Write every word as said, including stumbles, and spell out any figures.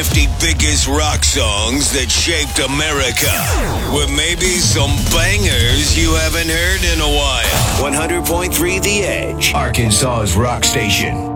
fifty biggest rock songs that shaped America, with maybe some bangers you haven't heard in a while. one hundred point three The Edge, Arkansas's rock station.